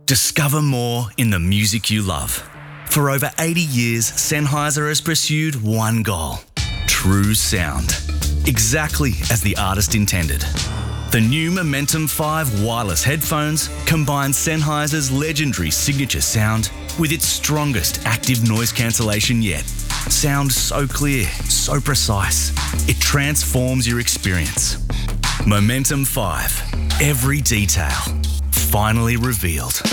Discover more in the music you love. For over 80 years, Sennheiser has pursued one goal: true sound. Exactly as the artist intended. The new Momentum 5 wireless headphones combine Sennheiser's legendary signature sound with its strongest active noise cancellation yet. Sound so clear, so precise, it transforms your experience. Momentum 5. Every detail finally revealed.